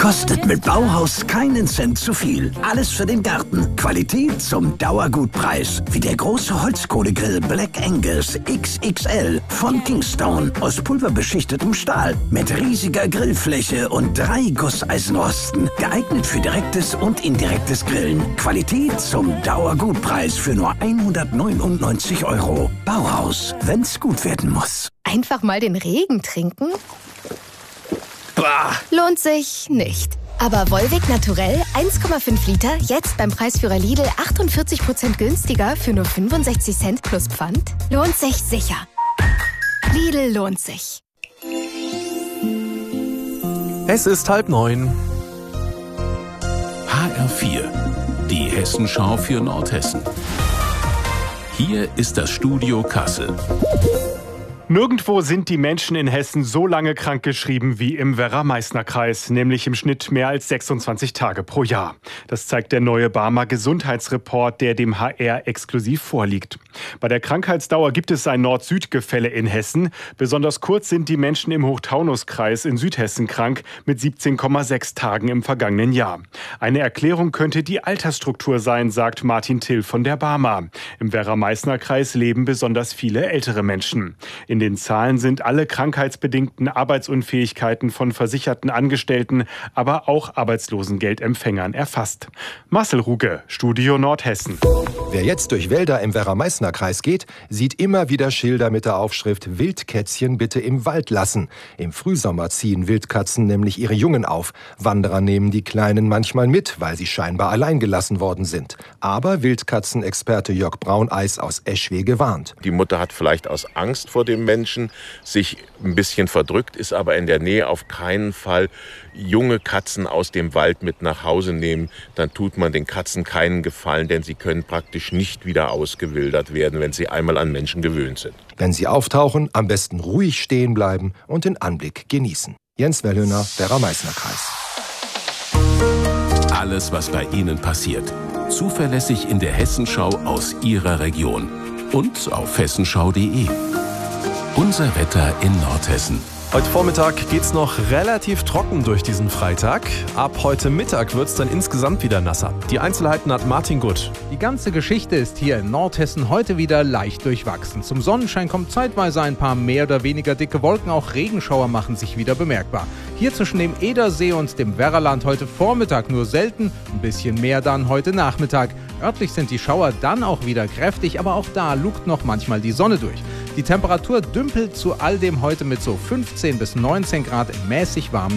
Kostet mit Bauhaus keinen Cent zu viel. Alles für den Garten. Qualität zum Dauergutpreis. Wie der große Holzkohlegrill Black Angus XXL von Kingstone aus pulverbeschichtetem Stahl mit riesiger Grillfläche und 3 Gusseisenrosten. Geeignet für direktes und indirektes Grillen. Qualität zum Dauergutpreis für nur 199 €. Bauhaus, wenn's gut werden muss. Einfach mal den Regen trinken? Bah. Lohnt sich nicht. Aber Volvic Naturell 1,5 Liter, jetzt beim Preisführer Lidl 48% günstiger für nur 65 Cent plus Pfand? Lohnt sich sicher. Lidl lohnt sich. Es ist 8:30. HR4, die Hessenschau für Nordhessen. Hier ist das Studio Kassel. Nirgendwo sind die Menschen in Hessen so lange krankgeschrieben wie im Werra-Meißner-Kreis, nämlich im Schnitt mehr als 26 Tage pro Jahr. Das zeigt der neue Barmer Gesundheitsreport, der dem HR exklusiv vorliegt. Bei der Krankheitsdauer gibt es ein Nord-Süd-Gefälle in Hessen. Besonders kurz sind die Menschen im Hochtaunuskreis in Südhessen krank, mit 17,6 Tagen im vergangenen Jahr. Eine Erklärung könnte die Altersstruktur sein, sagt Martin Till von der Barmer. Im Werra-Meißner-Kreis leben besonders viele ältere Menschen. In den Zahlen sind alle krankheitsbedingten Arbeitsunfähigkeiten von versicherten Angestellten, aber auch Arbeitslosengeldempfängern erfasst. Marcel Ruge, Studio Nordhessen. Wer jetzt durch Wälder im Werra-Meißner-Kreis geht, sieht immer wieder Schilder mit der Aufschrift „Wildkätzchen bitte im Wald lassen". Im Frühsommer ziehen Wildkatzen nämlich ihre Jungen auf. Wanderer nehmen die Kleinen manchmal mit, weil sie scheinbar allein gelassen worden sind. Aber Wildkatzenexperte Jörg Brauneis aus Eschwege warnt. Die Mutter hat vielleicht aus Angst vor dem Menschen sich ein bisschen verdrückt, ist aber in der Nähe auf keinen Fall junge Katzen aus dem Wald mit nach Hause nehmen. Dann tut man den Katzen keinen Gefallen, denn sie können praktisch nicht wieder ausgewildert werden, wenn sie einmal an Menschen gewöhnt sind. Wenn sie auftauchen, am besten ruhig stehen bleiben und den Anblick genießen. Jens Wellhöhner, Werra-Meißner-Kreis. Alles, was bei Ihnen passiert. Zuverlässig in der Hessenschau aus Ihrer Region. Und auf hessenschau.de. Unser Wetter in Nordhessen. Heute Vormittag geht's noch relativ trocken durch diesen Freitag. Ab heute Mittag wird's dann insgesamt wieder nasser. Die Einzelheiten hat Martin Gutt. Die ganze Geschichte ist hier in Nordhessen heute wieder leicht durchwachsen. Zum Sonnenschein kommt zeitweise ein paar mehr oder weniger dicke Wolken. Auch Regenschauer machen sich wieder bemerkbar. Hier zwischen dem Edersee und dem Werraland heute Vormittag nur selten. Ein bisschen mehr dann heute Nachmittag. Örtlich sind die Schauer dann auch wieder kräftig, aber auch da lugt noch manchmal die Sonne durch. Die Temperatur dümpelt zu all dem heute mit so 15 bis 19 Grad im mäßig warmen